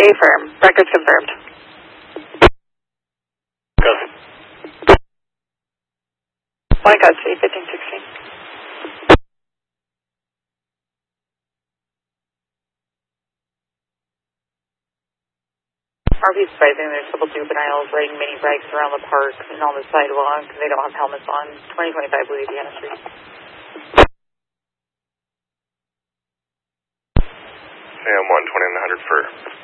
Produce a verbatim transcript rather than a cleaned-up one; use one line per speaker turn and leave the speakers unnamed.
Affirm. Records confirmed.
Go.
White Cloud City, fifteen sixteen. R P advising there's triple juveniles riding mini bikes around the park and on the sidewalk. They don't have helmets on. twenty twenty-five Louisiana Street.
Sam one, twenty-nine hundred for